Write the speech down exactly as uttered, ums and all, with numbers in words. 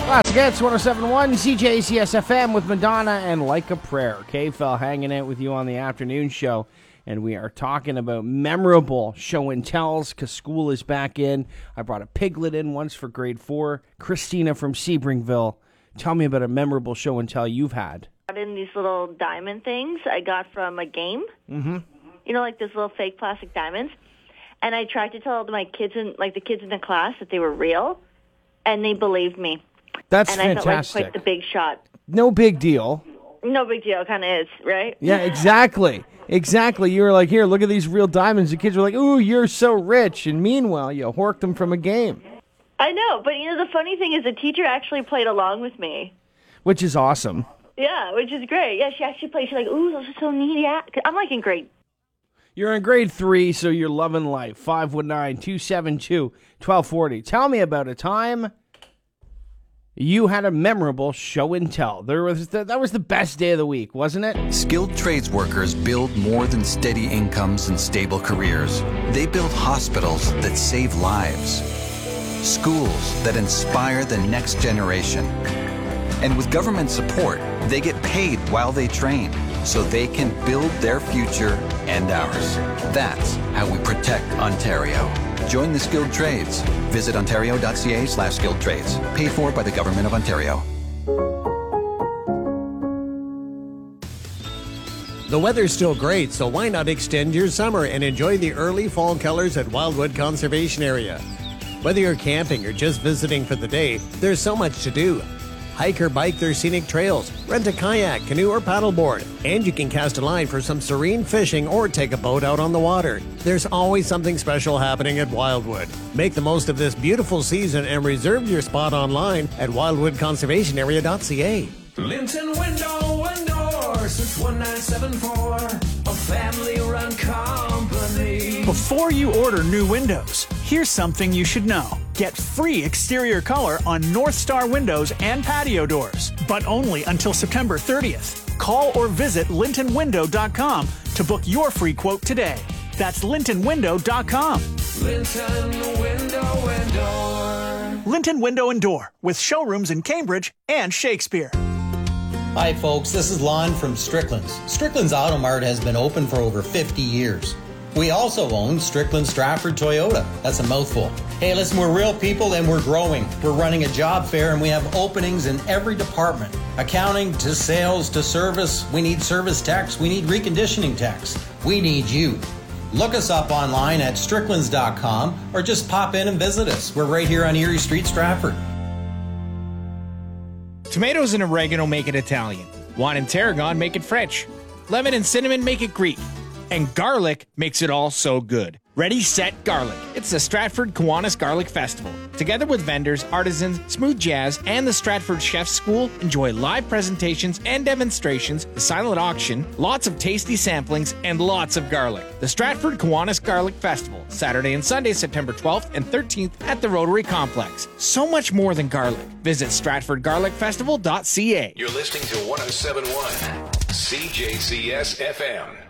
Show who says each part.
Speaker 1: Classic Hits, one oh seven point one, C J C S F M with Madonna and Like a Prayer. K-Fel hanging out with you on the afternoon show, and we are talking about memorable show and tells because school is back in. I brought a piglet in once for grade four. Christina from Sebringville, tell me about a memorable show and tell you've had.
Speaker 2: I got in these little diamond things I got from a game.
Speaker 1: Mm-hmm.
Speaker 2: You know, like those little fake plastic diamonds. And I tried to tell my kids, in, like the kids in the class, that they were real, and they believed me.
Speaker 1: That's
Speaker 2: and
Speaker 1: fantastic.
Speaker 2: And I felt like quite the big shot.
Speaker 1: No big deal.
Speaker 2: No big deal, kind of is, right?
Speaker 1: Yeah, exactly. Exactly. You were like, here, look at these real diamonds. The kids were like, ooh, you're so rich. And meanwhile, you horked them from a game.
Speaker 2: I know, but you know, the funny thing is the teacher actually played along with me.
Speaker 1: Which is awesome.
Speaker 2: Yeah, which is great. Yeah, she actually played. She's like, ooh, those are so neat. Yeah. I'm like in grade.
Speaker 1: You're in grade three, so you're loving life. five one nine, two seven two, one two four zero. Tell me about a time you had a memorable show and tell. There was the, that was the best day of the week, wasn't it?
Speaker 3: Skilled trades workers build more than steady incomes and stable careers. They build hospitals that save lives, schools that inspire the next generation. And with government support, they get paid while they train, so they can build their future and ours. That's how we protect Ontario. Join the skilled trades. Visit ontario.ca slash skilled trades. Paid for by the Government of Ontario.
Speaker 4: The weather's still great, so why not extend your summer and enjoy the early fall colors at Wildwood Conservation Area. Whether you're camping or just visiting for the day, there's so much to do. Hike or bike their scenic trails, rent a kayak, canoe, or paddleboard, and you can cast a line for some serene fishing or take a boat out on the water. There's always something special happening at Wildwood. Make the most of this beautiful season and reserve your spot online at wildwood conservation area dot c a.
Speaker 5: Linton Window and Door since nineteen seventy-four, a family-run company.
Speaker 6: Before you order new windows, here's something you should know. Get free exterior color on North Star windows and patio doors, but only until September thirtieth. Call or visit linton window dot com to book your free quote today. That's linton window dot com.
Speaker 5: Linton Window and Door.
Speaker 6: Linton Window and Door, with showrooms in Cambridge and Shakespeare.
Speaker 7: Hi folks, this is Lon from Strickland's. Strickland's Auto Mart has been open for over fifty years. We also own Strickland Stratford Toyota. That's a mouthful. Hey, listen, we're real people and we're growing. We're running a job fair and we have openings in every department. Accounting to sales to service. We need service techs. We need reconditioning techs. We need you. Look us up online at stricklands dot com or just pop in and visit us. We're right here on Erie Street, Stratford.
Speaker 8: Tomatoes and oregano make it Italian. Wine and tarragon make it French. Lemon and cinnamon make it Greek. And garlic makes it all so good. Ready, set, garlic. It's the Stratford Kiwanis Garlic Festival. Together with vendors, artisans, smooth jazz, and the Stratford Chef's School, enjoy live presentations and demonstrations, the silent auction, lots of tasty samplings, and lots of garlic. The Stratford Kiwanis Garlic Festival, Saturday and Sunday, September twelfth and thirteenth at the Rotary Complex. So much more than garlic. Visit stratford garlic festival dot c a.
Speaker 9: You're listening to one oh seven point one C J C S F M.